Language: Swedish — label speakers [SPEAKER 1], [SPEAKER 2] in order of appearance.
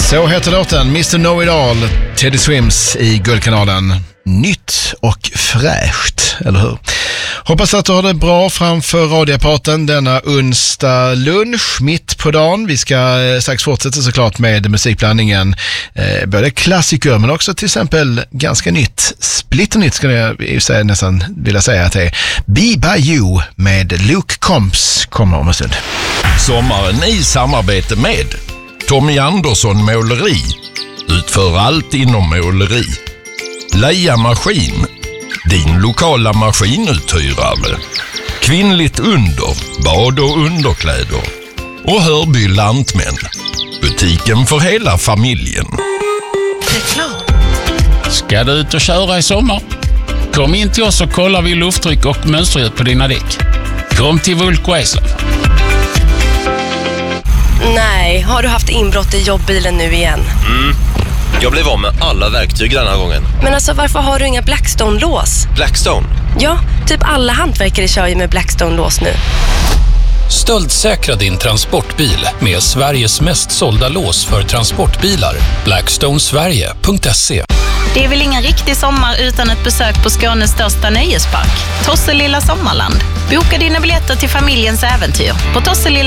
[SPEAKER 1] Så heter låten Mr. Know-It-All, Teddy Swims i Guldkanalen. Nytt och fräscht, eller hur? Hoppas att du har det bra framför radioapparaten denna onsdag lunch mitt på dagen. Vi ska strax fortsätta såklart med musikblandningen. Både klassiker men också till exempel ganska nytt. Splitternytt skulle jag ju säga, nästan vilja säga att det är Be By You med Luke Combs kommer om en stund.
[SPEAKER 2] Sommaren i samarbete med Tommy Andersson Måleri. Utför allt inom måleri. Leia Maskin. Din lokala maskinuthyrare. Kvinnligt under. Bad- och underkläder. Och Hörby Lantmän. Butiken för hela familjen.
[SPEAKER 3] Reklam.
[SPEAKER 4] Ska du ut och köra i sommar? Kom in till oss och kollar vi lufttryck och mönsterdjup på dina däck. Kom till Vulko Eslöv.
[SPEAKER 3] Nej, har du haft inbrott i jobbbilen nu igen?
[SPEAKER 5] Jag blev av med alla verktyg den här gången.
[SPEAKER 3] Men alltså, varför har du inga Blackstone-lås?
[SPEAKER 5] Blackstone?
[SPEAKER 3] Ja, typ alla hantverkare kör ju med Blackstone-lås nu.
[SPEAKER 6] Stöldsäkra din transportbil med Sveriges mest sålda lås för transportbilar. Blackstonesverige.se.
[SPEAKER 7] Det är väl ingen riktig sommar utan ett besök på Skånes största nöjespark, Tosselilla Sommarland. Boka dina biljetter till familjens äventyr på tosselilla